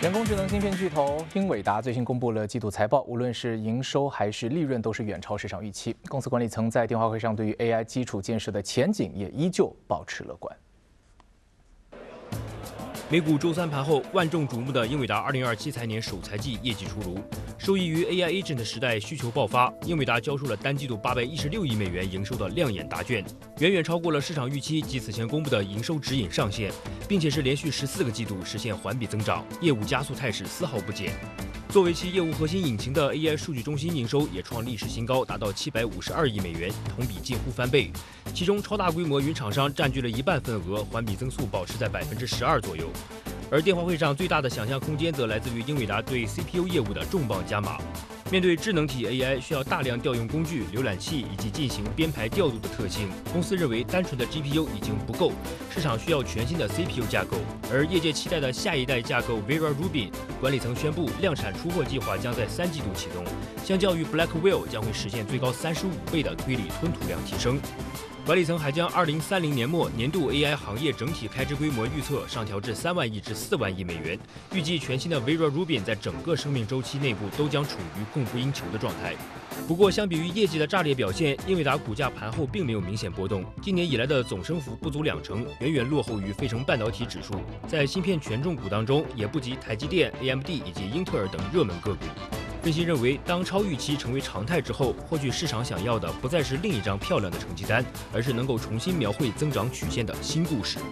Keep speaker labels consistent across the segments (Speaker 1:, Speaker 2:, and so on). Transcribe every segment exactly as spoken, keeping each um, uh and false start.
Speaker 1: 人工智能芯片巨头英伟达最新公布了季度财报，无论是营收还是利润都是远超市场预期。公司管理层在电话会上对于 A I 基础建设的前景也依旧保持乐观。
Speaker 2: 美股周三盘后，万众瞩目的英伟达二零二七财年首财季业绩出炉。受益于 A I Agent 时代需求爆发，英伟达交出了单季度八百一十六亿美元营收的亮眼答卷，远远超过了市场预期及此前公布的营收指引上限，并且是连续十四个季度实现环比增长，业务加速态势丝毫不减。作为其业务核心引擎的 A I 数据中心营收也创历史新高，达到七百五十二亿美元，同比近乎翻倍。其中超大规模云厂商占据了一半份额，环比增速保持在百分之十二左右。而电话会上最大的想象空间则来自于英伟达对 C P U 业务的重磅加码。面对智能体 A I 需要大量调用工具、浏览器以及进行编排调度的特性，公司认为单纯的 G P U 已经不够，市场需要全新的 C P U 架构。而业界期待的下一代架构 Vera Rubin， 管理层宣布量产出货计划将在三季度启动，相较于 Blackwell 将会实现最高三十五倍的推理吞吐量提升。管理层还将二零三零年末年度 A I 行业整体开支规模预测上调至三万亿至四万亿美元，预计全新的 Vera Rubin 在整个生命周期内部都将处于供不应求的状态。不过，相比于业绩的炸裂表现，英伟达股价盘后并没有明显波动，今年以来的总升幅不足两成，远远落后于费城半导体指数，在芯片权重股当中也不及台积电、A M D 以及英特尔等热门个股。分析认为，当超预期成为常态之后，或许市场想要的不再是另一张漂亮的成绩单，而是能够重新描绘增长曲线的新故事。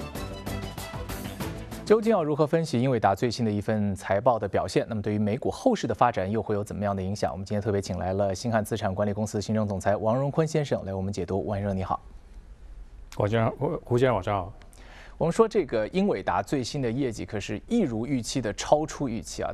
Speaker 1: 究竟要如何分析英伟达最新的一份财报的表现？那么对于美股后市的发展又会有怎么样的影响？我们今天特别请来了星汉资产管理公司行政总裁王荣坤先生来为我们解读。王先生你好。
Speaker 3: 我先生，胡先生晚上好。
Speaker 1: 我们说这个英伟达最新的业绩可是一如预期的超出预期啊，